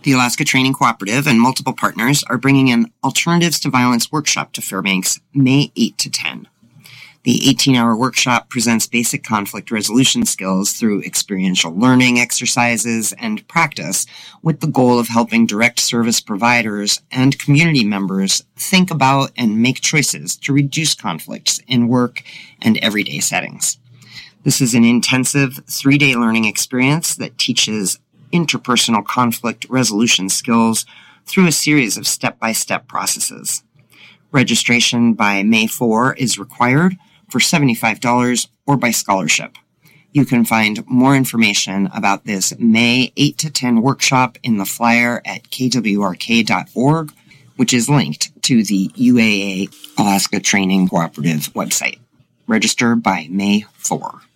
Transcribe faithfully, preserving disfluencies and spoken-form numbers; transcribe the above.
The Alaska Training Cooperative and multiple partners are bringing an Alternatives to Violence workshop to Fairbanks May eighth to tenth. The eighteen-hour workshop presents basic conflict resolution skills through experiential learning exercises and practice, with the goal of helping direct service providers and community members think about and make choices to reduce conflicts in work and everyday settings. This is an intensive three-day learning experience that teaches interpersonal conflict resolution skills through a series of step-by-step processes. Registration by May fourth is required for seventy-five dollars or by scholarship. You can find more information about this May eighth to tenth workshop in the flyer at k w r k dot org, which is linked to the U A A Alaska Training Cooperative website. Register by May fourth.